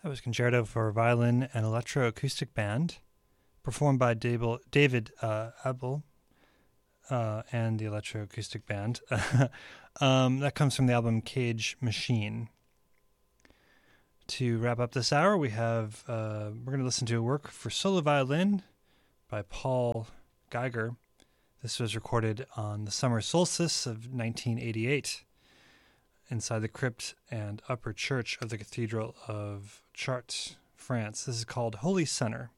That was Concerto for Violin and Electroacoustic Band, performed by David Abel and the Electroacoustic Band. That comes from the album Cage Machine. To wrap up this hour, we're going to listen to a work for solo violin by Paul Geiger. This was recorded on the summer solstice of 1988 inside the crypt and upper church of the Cathedral of Chartres, France. This is called Holy Center.